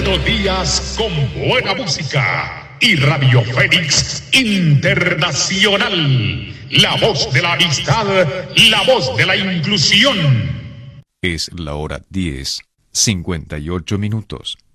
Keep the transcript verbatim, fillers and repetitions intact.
Buenos días con buena música y Radio Fénix Internacional, la voz de la amistad, la voz de la inclusión. Es la hora diez, cincuenta y ocho minutos.